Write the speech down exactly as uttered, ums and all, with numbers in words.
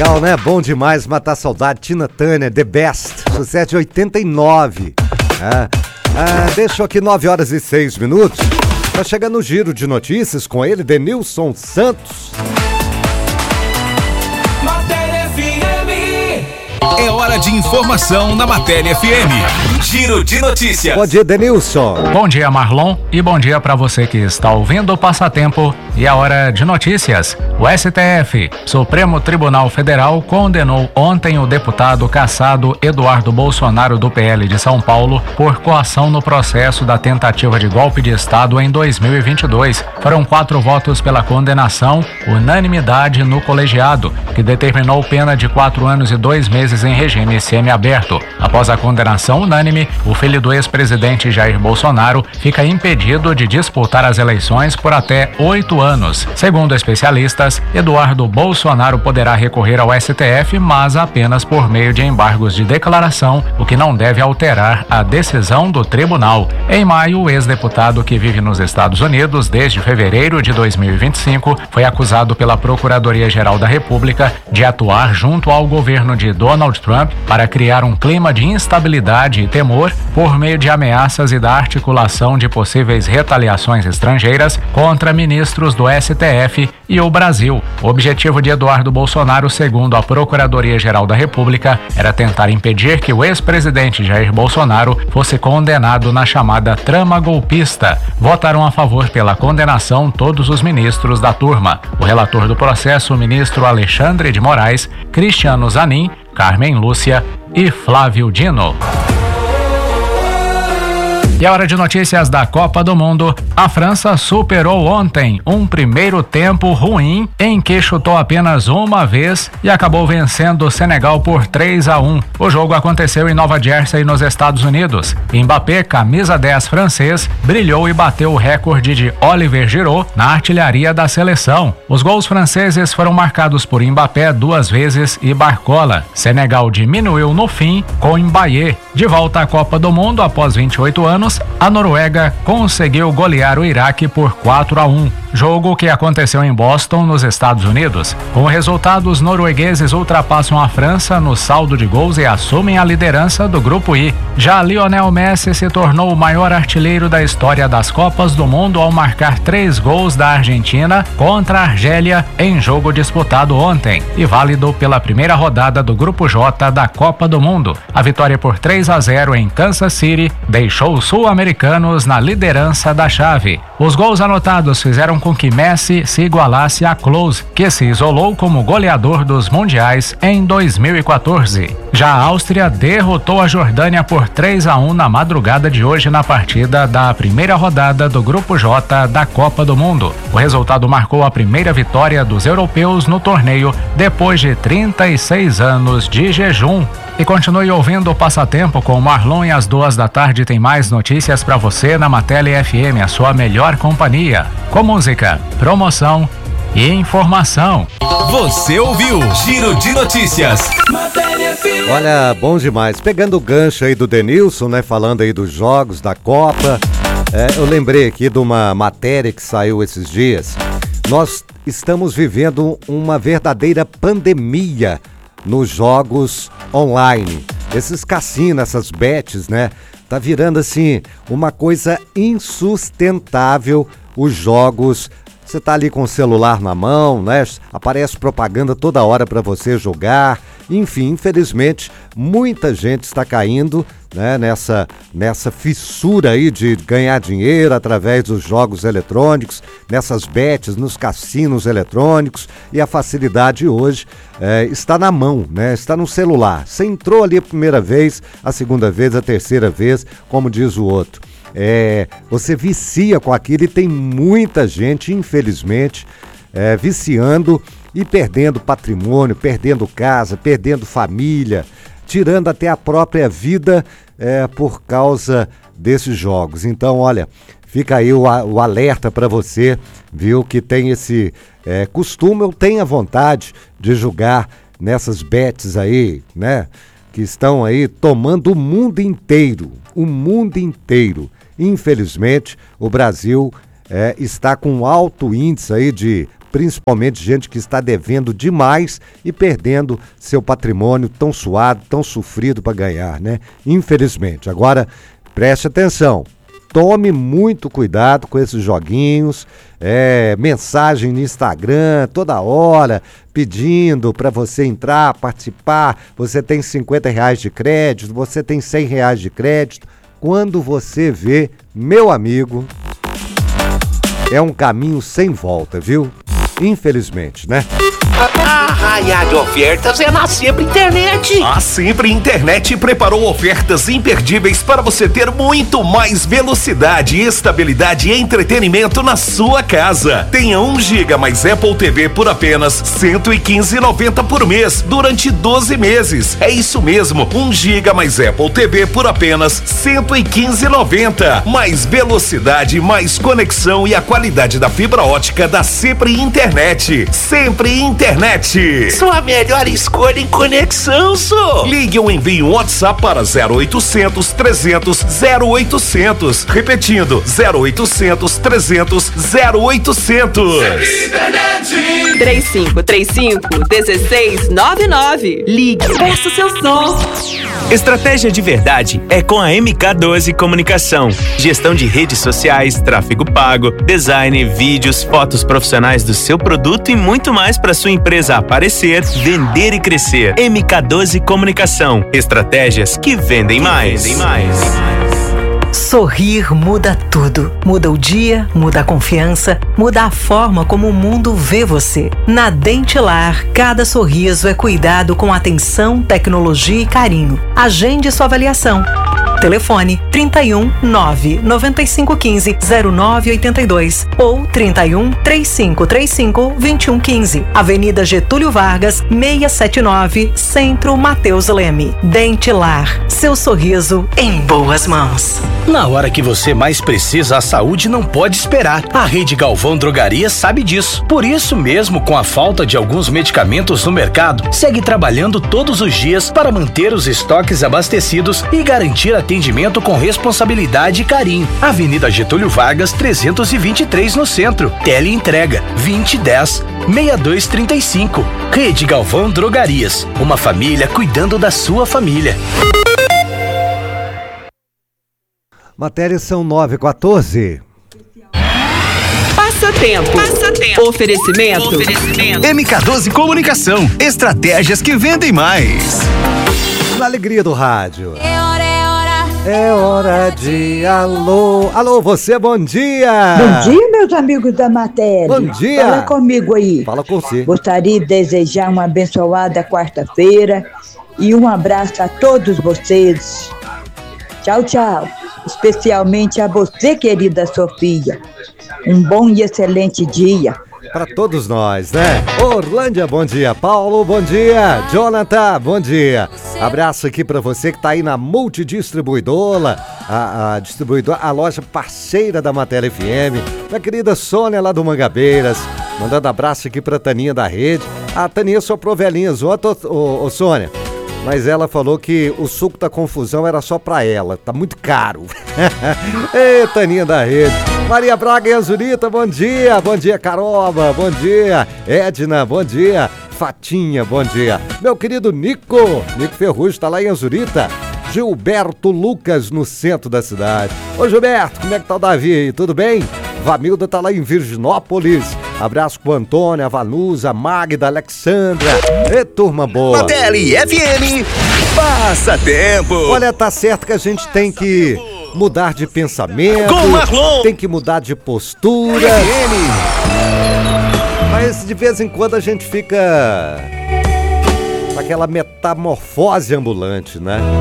Legal, né? Bom demais matar saudade. Tina Turner, The Best, sucesso de oitenta e nove. Ah, ah, deixou aqui nove horas e seis minutos. Tá chegando o giro de notícias com ele, Denilson Santos. É hora de informação na Matéria F M. Giro de notícias. Bom dia, Denilson. Bom dia, Marlon. E bom dia para você que está ouvindo o Passatempo. E a hora de notícias. O S T F, Supremo Tribunal Federal, condenou ontem o deputado cassado Eduardo Bolsonaro do P L de São Paulo por coação no processo da tentativa de golpe de Estado em dois mil e vinte e dois. Foram quatro votos pela condenação, unanimidade no colegiado, que determinou pena de quatro anos e dois meses em regime semiaberto. Após a condenação unânime, o filho do ex-presidente Jair Bolsonaro fica impedido de disputar as eleições por até oito anos. Segundo especialistas, Eduardo Bolsonaro poderá recorrer ao S T F, mas apenas por meio de embargos de declaração, o que não deve alterar a decisão do tribunal. Em maio, o ex-deputado, que vive nos Estados Unidos desde fevereiro de dois mil e vinte e cinco, foi acusado pela Procuradoria-Geral da República de atuar junto ao governo de Donald Trump para criar um clima de instabilidade e temor por meio de ameaças e da articulação de possíveis retaliações estrangeiras contra ministros do S T F e o Brasil. O objetivo de Eduardo Bolsonaro, segundo a Procuradoria-Geral da República, era tentar impedir que o ex-presidente Jair Bolsonaro fosse condenado na chamada trama golpista. Votaram a favor pela condenação todos os ministros da turma. O relator do processo, o ministro Alexandre de Moraes, Cristiano Zanin, Carmen Lúcia e Flávio Dino. E a hora de notícias da Copa do Mundo. A França superou ontem um primeiro tempo ruim em que chutou apenas uma vez e acabou vencendo o Senegal por três a um. O jogo aconteceu em Nova Jersey, nos Estados Unidos. Mbappé, camisa dez francês, brilhou e bateu o recorde de Olivier Giroud na artilharia da seleção. Os gols franceses foram marcados por Mbappé duas vezes e Barcola. Senegal diminuiu no fim com Mbaye. De volta à Copa do Mundo após vinte e oito anos, a Noruega conseguiu golear o Iraque por quatro a um. Jogo que aconteceu em Boston, nos Estados Unidos. Com o resultado, os noruegueses ultrapassam a França no saldo de gols e assumem a liderança do Grupo I. Já Lionel Messi se tornou o maior artilheiro da história das Copas do Mundo ao marcar três gols da Argentina contra a Argélia em jogo disputado ontem e válido pela primeira rodada do Grupo J da Copa do Mundo. A vitória por três a zero em Kansas City deixou os sul-americanos na liderança da chave. Os gols anotados fizeram com que Messi se igualasse a Klose, que se isolou como goleador dos mundiais em dois mil e quatorze. Já a Áustria derrotou a Jordânia por três a um na madrugada de hoje na partida da primeira rodada do Grupo J da Copa do Mundo. O resultado marcou a primeira vitória dos europeus no torneio depois de trinta e seis anos de jejum. E continue ouvindo o Passatempo com o Marlon, e às duas da tarde tem mais notícias para você na Matéria F M, a sua melhor companhia. Com música, promoção e informação. Você ouviu Giro de Notícias. Matéria F M. Olha, bom demais. Pegando o gancho aí do Denilson, né? Falando aí dos jogos da Copa. É, eu lembrei aqui de uma matéria que saiu esses dias. Nós estamos vivendo uma verdadeira pandemia nos jogos online. Esses cassinos, essas bets, né? Tá virando assim uma coisa insustentável. Os jogos, você tá ali com o celular na mão, né? Aparece propaganda toda hora para você jogar. Enfim, infelizmente, muita gente está caindo, né, nessa, nessa fissura aí de ganhar dinheiro através dos jogos eletrônicos, nessas bets, nos cassinos eletrônicos, e a facilidade hoje é, está na mão, né, está no celular. Você entrou ali a primeira vez, a segunda vez, a terceira vez, como diz o outro. É, você vicia com aquilo e tem muita gente, infelizmente, é, viciando e perdendo patrimônio, perdendo casa, perdendo família, tirando até a própria vida é, por causa desses jogos. Então, olha, fica aí o, o alerta para você, viu, que tem esse é, costume ou tem a vontade de jogar nessas bets aí, né, que estão aí tomando o mundo inteiro, o mundo inteiro. Infelizmente, o Brasil é, está com um alto índice aí de principalmente gente que está devendo demais e perdendo seu patrimônio tão suado, tão sofrido para ganhar, né? Infelizmente. Agora, preste atenção. Tome muito cuidado com esses joguinhos, é, mensagem no Instagram toda hora pedindo para você entrar, participar, você tem cinquenta reais de crédito, você tem cem reais de crédito. Quando você vê, meu amigo, é um caminho sem volta, viu? Infelizmente, né? A raia de ofertas é na Sempre Internet. A Sempre Internet preparou ofertas imperdíveis para você ter muito mais velocidade, estabilidade e entretenimento na sua casa. Tenha um giga mais Apple T V por apenas cento e quinze reais e noventa centavos por mês durante doze meses. É isso mesmo, um giga mais Apple T V por apenas cento e quinze reais e noventa centavos. Mais velocidade, mais conexão e a qualidade da fibra ótica da Sempre Internet. Sempre Internet. Sua melhor escolha em conexão, só. Ligue ou envie um WhatsApp para zero oitocentos, trezentos, zero oitocentos. Repetindo, zero oitocentos, trezentos, zero oitocentos. três cinco três cinco, um seis nove nove. Ligue, peça seu som. Estratégia de verdade é com a M K doze Comunicação. Gestão de redes sociais, tráfego pago, design, vídeos, fotos profissionais do seu produto e muito mais para sua empresa aparecer, vender e crescer. M K doze Comunicação. Estratégias que vendem mais. Vendem mais. Sorrir muda tudo. Muda o dia, muda a confiança, muda a forma como o mundo vê você. Na Dentilar, cada sorriso é cuidado com atenção, tecnologia e carinho. Agende sua avaliação. Telefone trinta e um, nove, noventa e cinco, quinze, zero nove oitenta e dois ou trinta e um, trinta e cinco trinta e cinco, vinte e um quinze. Avenida Getúlio Vargas, seiscentos e setenta e nove, Centro Mateus Leme. Dentilar, seu sorriso em boas mãos. Na hora que você mais precisa, a saúde não pode esperar. A Rede Galvão Drogarias sabe disso. Por isso mesmo, com a falta de alguns medicamentos no mercado, segue trabalhando todos os dias para manter os estoques abastecidos e garantir atendimento com responsabilidade e carinho. Avenida Getúlio Vargas, trezentos e vinte e três no centro. Teleentrega vinte, dez, sessenta e dois trinta e cinco. Rede Galvão Drogarias. Uma família cuidando da sua família. Matérias são nove e quatorze. Passatempo. Passatempo. Oferecimento. Oferecimento. M K doze Comunicação. Estratégias que vendem mais. Na alegria do rádio. É hora, é hora. É hora de alô. Alô, você, bom dia. Bom dia, meus amigos da matéria. Bom dia. Fala comigo aí. Fala com você. Gostaria de desejar uma abençoada quarta-feira e um abraço a todos vocês. Tchau, tchau. Especialmente a você, querida Sofia. Um bom e excelente dia. Para todos nós, né? Orlândia, bom dia. Paulo, bom dia. Jonathan, bom dia. Abraço aqui para você que tá aí na Multidistribuidora, a, a distribuidora, a loja parceira da Matéria F M. Minha querida Sônia lá do Mangabeiras, mandando abraço aqui pra Taninha da Rede. A Taninha soprou velhinhas ontem, ô, ô Sônia. Mas ela falou que o suco da confusão era só pra ela, tá muito caro. Ei, Taninha da Rede. Maria Braga e Azurita, bom dia. Bom dia, Caroba, bom dia. Edna, bom dia. Fatinha, bom dia. Meu querido Nico, Nico Ferrugem, tá lá em Azurita. Gilberto Lucas, no centro da cidade. Ô Gilberto, como é que tá o Davi aí, tudo bem? Vamilda tá lá em Virginópolis. Abraço pro Antônio, a Vanusa, a Magda, a Alexandra. E turma boa. Mateli F M, passa tempo. Olha, tá certo que a gente tem que mudar de pensamento. Com Marlon. Tem que mudar de postura. F M. Mas de vez em quando a gente fica com aquela metamorfose ambulante, né?